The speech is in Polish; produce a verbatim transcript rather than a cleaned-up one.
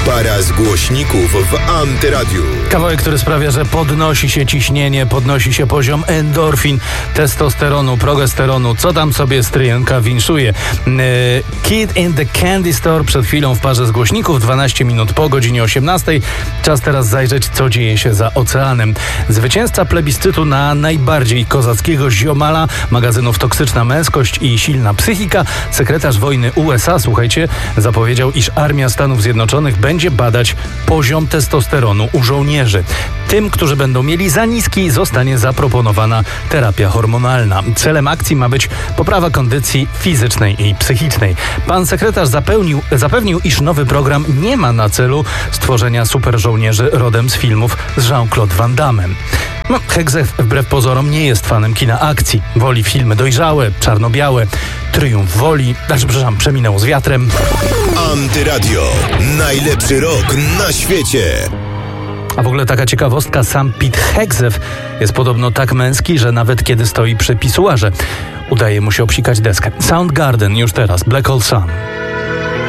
Para z głośników w Antyradiu. Kawałek, który sprawia, że podnosi się ciśnienie, podnosi się poziom endorfin, testosteronu, progesteronu, co tam sobie stryjenka winszuje. Kid in the Candy Store przed chwilą w parze z głośników, dwanaście minut po godzinie osiemnastej. Czas teraz zajrzeć, co dzieje się za oceanem. Zwycięzca plebiscytu na najbardziej kozackiego ziomala magazynów Toksyczna Męskość i Silna Psychika, sekretarz wojny U S A, słuchajcie, zapowiedział, iż Armia Stanów Zjednoczonych będzie badać poziom testosteronu u żołnierzy. Tym, którzy będą mieli za niski, zostanie zaproponowana terapia hormonalna. Celem akcji ma być poprawa kondycji fizycznej i psychicznej. Pan sekretarz zapewnił, zapewnił, iż nowy program nie ma na celu stworzenia super żołnierzy rodem z filmów z Jean-Claude Van Damme. No, Hegzew wbrew pozorom nie jest fanem kina akcji. Woli filmy dojrzałe, czarno-białe. Triumf woli, znaczy, przepraszam, Przeminęło z wiatrem. Antyradio. Najlepszy rok na świecie. A w ogóle taka ciekawostka, sam Pete Hegzew jest podobno tak męski, że nawet kiedy stoi przy pisuarze, udaje mu się obsikać deskę. Soundgarden już teraz, Black Hole Sun.